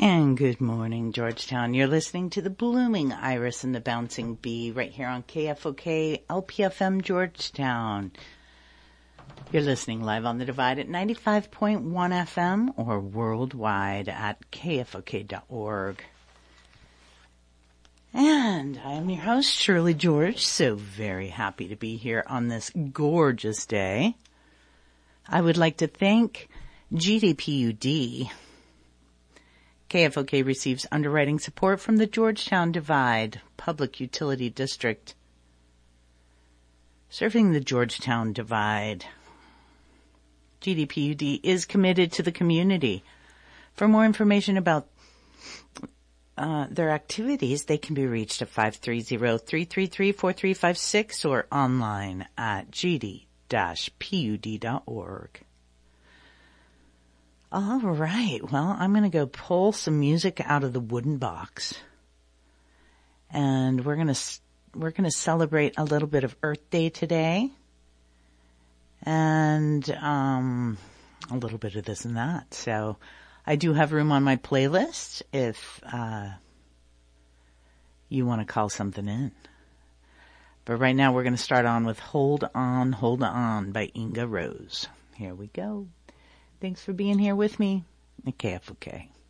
And good morning, Georgetown. You're listening to the Blooming Iris and the Bouncing Bee right here on KFOK LPFM Georgetown. You're listening live on the Divide at 95.1 FM or worldwide at kfok.org. And I am your host, Shirley George, so very happy to be here on this gorgeous day. I would like to thank GDPUD. KFOK receives underwriting support from the Georgetown Divide Public Utility District, serving the Georgetown Divide. GDPUD is committed to the community. For more information about their activities, they can be reached at 530-333-4356 or online at gd-pud.org. All right, well, I'm going to go pull some music out of the wooden box, and we're going to celebrate a little bit of Earth Day today, and a little bit of this and that. So I do have room on my playlist if you want to call something in. But right now we're going to start on with Hold On by Inga Rose. Here we go. Thanks for being here with me at KFOK.